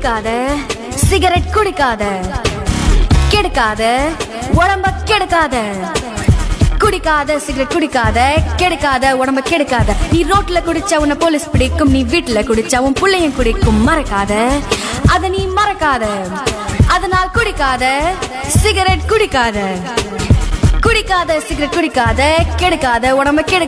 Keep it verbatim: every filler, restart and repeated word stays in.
குடிக்காத சிகரெட் குடிக்காத கெடுக்காத உடம்ப கெடுக்காத குடிக்காத சிகரெட் குடிக்காத கெடுக்காத உடம்ப கெடுக்காத நீ ரோட்ல குடிச்சா உன்னை போலீஸ் பிடிக்கும் நீ வீட்டுல குடிச்சா உன் பிள்ளையும் குடிக்கும் மறக்காத அத நீ மறக்காத அதனால் குடிக்காத சிகரெட் குடிக்காத குடிக்காத சிகரெட் குடிக்காத கெடுக்காத உடம்ப கெடுக்காத